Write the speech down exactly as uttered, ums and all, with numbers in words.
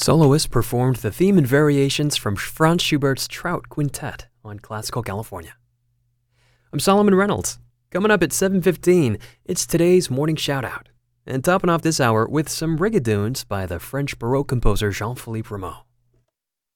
Soloists performed the theme and variations from Franz Schubert's Trout Quintet on Classical California. I'm Solomon Reynolds. Coming up at seven fifteen, it's today's morning shout-out. And topping off this hour with some rigadoons by the French Baroque composer Jean-Philippe Rameau.